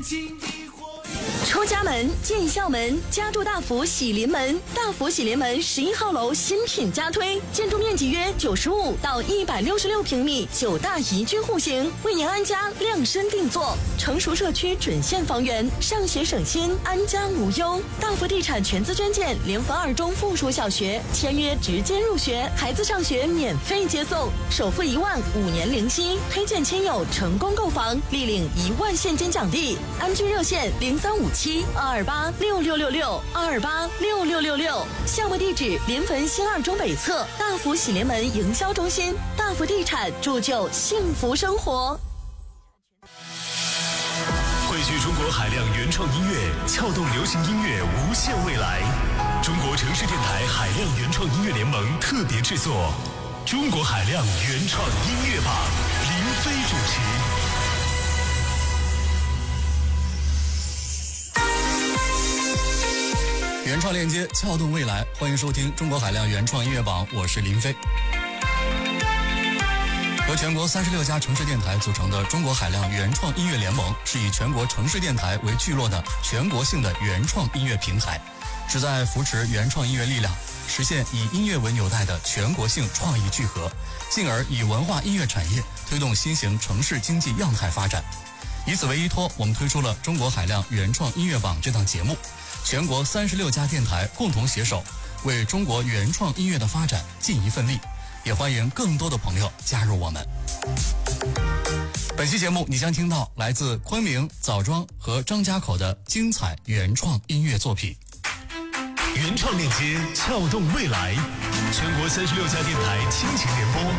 出家门，进校门，家住大福喜临门。大福喜临门11号楼新品加推，建筑面积约95到166平米，9大宜居户型，为您安家量身定做。成熟社区准现房源，上学省心，安家无忧。大福地产全资捐建联合2中附属小学，签约直接入学，孩子上学免费接送，首付1万，5年零息。推荐亲友成功购房，立领1万现金奖励。安居热线0357-228-6666，228-6666。项目地址：临汾新2中北侧大福喜临门营销中心。大福地产铸就幸福生活。 汇聚中国海量原创音乐，撬动流行音乐无限未来。中国城市电台海量原创音乐联盟特别制作《中国海量原创音乐榜》，林飞主持。 原创链接，撬动未来，欢迎收听中国海量原创音乐榜，我是林飞。由全国36家城市电台组成的中国海量原创音乐联盟，是以全国城市电台为聚落的全国性的原创音乐平台，旨在扶持原创音乐力量，实现以音乐为纽带的全国性创意聚合，进而以文化音乐产业推动新型城市经济样态发展。以此为依托，我们推出了中国海量原创音乐榜这档节目，全国36家电台共同携手，为中国原创音乐的发展尽一份力，也欢迎更多的朋友加入我们。本期节目你将听到来自昆明、枣庄和张家口的精彩原创音乐作品。 原创链接，撬动未来，全国36家电台倾情联播。